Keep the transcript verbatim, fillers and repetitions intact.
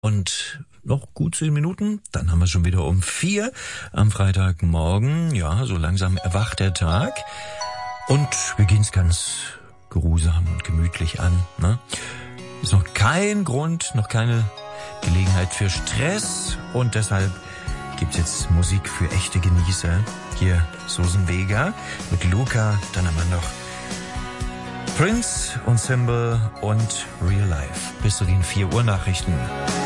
Und noch gut zehn Minuten, dann haben wir schon wieder um vier am Freitagmorgen. Ja, so langsam erwacht der Tag. Und wir gehen es ganz geruhsam und gemütlich an. Ne? Ist noch kein Grund, noch keine Gelegenheit für Stress. Und deshalb gibt's jetzt Musik für echte Genießer. Hier Susan Vega mit Luca, dann haben wir noch Prince und Symbol und Real Life. Bis zu den vier Uhr Nachrichten.